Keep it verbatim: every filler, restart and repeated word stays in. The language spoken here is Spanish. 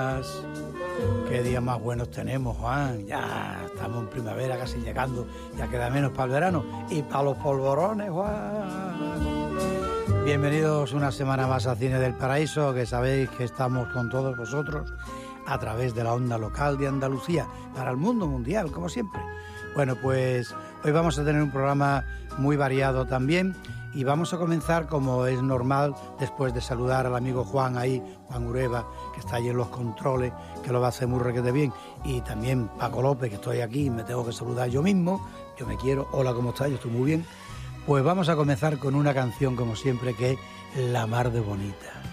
Qué días más buenos tenemos, Juan. Ya estamos en primavera casi llegando, ya queda menos para el verano y para los polvorones, Juan. Bienvenidos una semana más a Cine del Paraíso, que sabéis que estamos con todos vosotros a través de la onda local de Andalucía para el mundo mundial, como siempre. Bueno, pues hoy vamos a tener un programa muy variado también y vamos a comenzar, como es normal, después de saludar al amigo Juan ahí, Juan Ureva, que está ahí en los controles, que lo va a hacer muy requete bien, y también Paco López, que estoy aquí, me tengo que saludar yo mismo, yo me quiero, hola, ¿cómo estás? Yo estoy muy bien. Pues vamos a comenzar con una canción, como siempre, que es La Mar de Bonita.